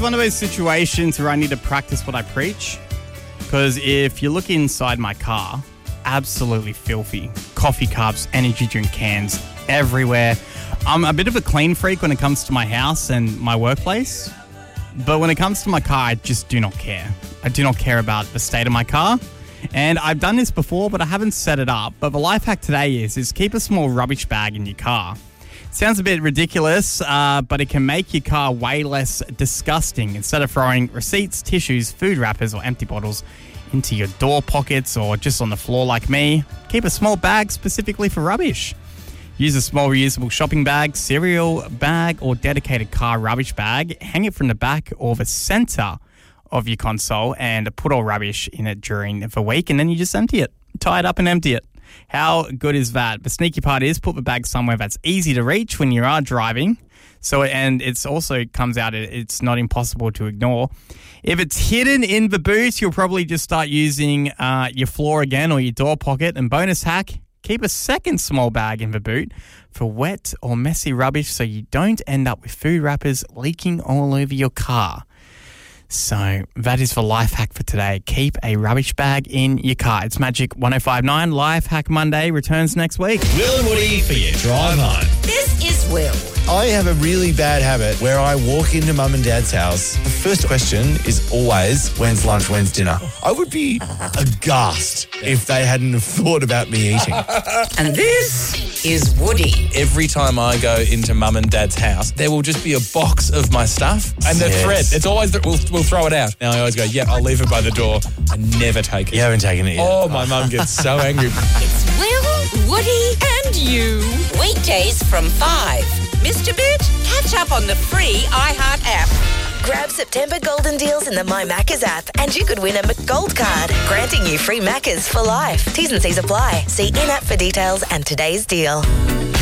one of those situations where I need to practice what I preach. Because if you look inside my car, absolutely filthy. Coffee cups, energy drink cans everywhere. I'm a bit of a clean freak when it comes to my house and my workplace. But when it comes to my car, I just do not care. I do not care about the state of my car. And I've done this before, but I haven't set it up. But the life hack today is keep a small rubbish bag in your car. Sounds a bit ridiculous, but it can make your car way less disgusting. Instead of throwing receipts, tissues, food wrappers or empty bottles into your door pockets or just on the floor like me, keep a small bag specifically for rubbish. Use a small reusable shopping bag, cereal bag or dedicated car rubbish bag. Hang it from the back or the centre of your console and put all rubbish in it during the week, and then you just empty it. Tie it up and empty it. How good is that? The sneaky part is put the bag somewhere that's easy to reach when you are driving. And it's also comes out, it's not impossible to ignore. If it's hidden in the boot, you'll probably just start using your floor again or your door pocket. And bonus hack, keep a second small bag in the boot for wet or messy rubbish so you don't end up with food wrappers leaking all over your car. So that is the life hack for today. Keep a rubbish bag in your car. It's Magic 105.9. Life Hack Monday returns next week. Will and Woody for your drive home. This is Will. I have a really bad habit where I walk into mum and dad's house. The first question is always, when's lunch, when's dinner? I would be aghast if they hadn't have thought about me eating. And this is Woody. Every time I go into mum and dad's house, there will just be a box of my stuff and the thread. It's always that we'll throw it out. Now I always go, I'll leave it by the door. I never take it. You haven't taken it yet. Oh, my mum gets so angry. It's Will, Woody and you. Weekdays from 5. Missed a bit? Catch up on the free iHeart app. Grab September golden deals in the My Maccas app and you could win a McGold card, granting you free Maccas for life. T's and C's apply. See in-app for details and today's deal.